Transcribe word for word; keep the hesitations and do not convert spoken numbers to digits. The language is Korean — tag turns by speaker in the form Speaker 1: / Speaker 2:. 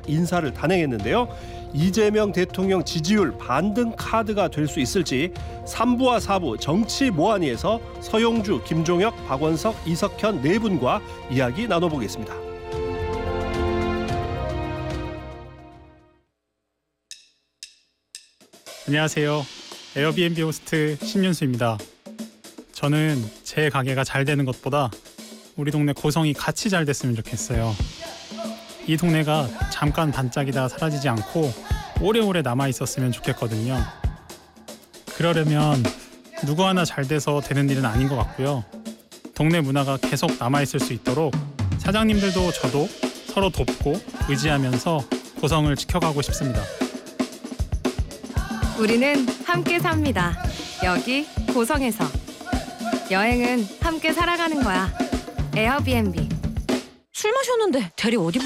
Speaker 1: 인사를 단행했는데요. 이재명 대통령 지지율 반등 카드가 될 수 있을지 삼 부와 사 부 정치 모하니에서 서용주, 김종혁, 박원석, 이석현 네 분과 이야기 나눠보겠습니다.
Speaker 2: 안녕하세요. 에어비앤비 호스트 신윤수입니다. 저는 제 가게가 잘 되는 것보다 우리 동네 고성이 같이 잘 됐으면 좋겠어요. 이 동네가 잠깐 반짝이다 사라지지 않고 오래오래 남아있었으면 좋겠거든요. 그러려면 누구 하나 잘 돼서 되는 일은 아닌 것 같고요. 동네 문화가 계속 남아있을 수 있도록 사장님들도 저도 서로 돕고 의지하면서 고성을 지켜가고 싶습니다.
Speaker 3: 우리는 함께 삽니다. 여기 고성에서. 여행은 함께 살아가는 거야. 에어비앤비.
Speaker 4: 술 마셨는데 대리 어디